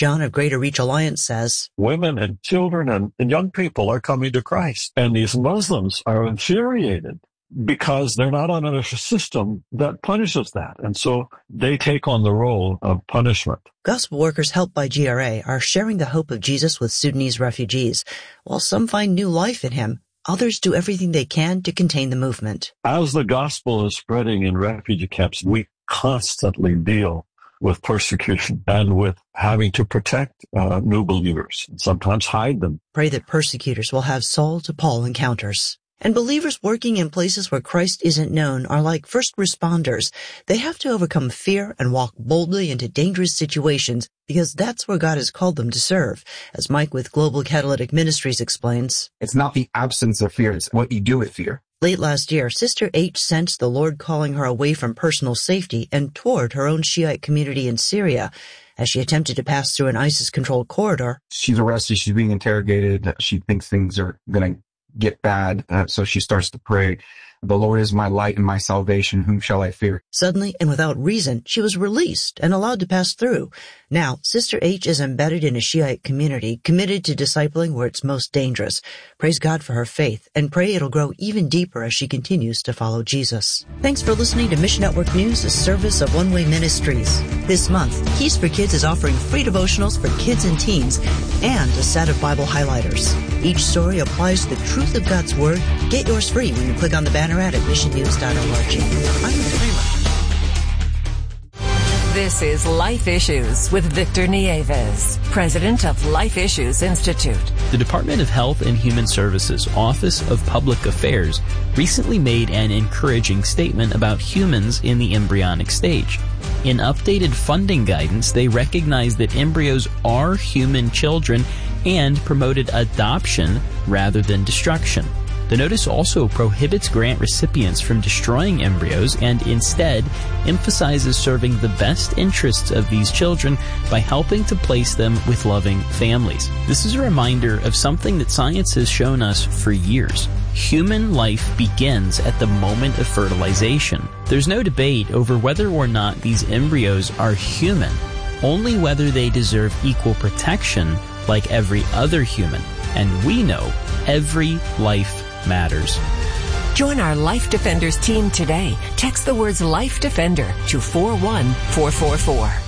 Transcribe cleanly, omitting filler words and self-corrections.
John of Greater Reach Alliance says, women and children and young people are coming to Christ, and these Muslims are infuriated because they're not on a system that punishes that. And so they take on the role of punishment. Gospel workers helped by GRA are sharing the hope of Jesus with Sudanese refugees. While some find new life in him, others do everything they can to contain the movement. As the gospel is spreading in refugee camps, we constantly deal with persecution and with having to protect new believers, and sometimes hide them. Pray that persecutors will have Saul to Paul encounters. And believers working in places where Christ isn't known are like first responders. They have to overcome fear and walk boldly into dangerous situations because that's where God has called them to serve. As Mike with Global Catalytic Ministries explains, it's not the absence of fear, it's what you do with fear. Late last year, Sister H sensed the Lord calling her away from personal safety and toward her own Shiite community in Syria. As she attempted to pass through an ISIS-controlled corridor, she's arrested, she's being interrogated, she thinks things are going to get bad, so she starts to pray, "The Lord is my light and my salvation, whom shall I fear?" Suddenly, and without reason, she was released and allowed to pass through. Now, Sister H is embedded in a Shiite community, committed to discipling where it's most dangerous. Praise God for her faith, and pray it'll grow even deeper as she continues to follow Jesus. Thanks for listening to Mission Network News, a service of One Way Ministries. This month, Keys for Kids is offering free devotionals for kids and teens and a set of Bible highlighters. Each story applies the truth of God's Word. Get yours free when you click on the banner ad at missionnews.org. I'm Ruth Kramer. This is Life Issues with Victor Nieves, president of Life Issues Institute. The Department of Health and Human Services Office of Public Affairs recently made an encouraging statement about humans in the embryonic stage. In updated funding guidance, they recognized that embryos are human children and promoted adoption rather than destruction. The notice also prohibits grant recipients from destroying embryos and instead emphasizes serving the best interests of these children by helping to place them with loving families. This is a reminder of something that science has shown us for years. Human life begins at the moment of fertilization. There's no debate over whether or not these embryos are human, only whether they deserve equal protection like every other human. And we know every life matters. Join our Life Defenders team today. Text the words Life Defender to 41444.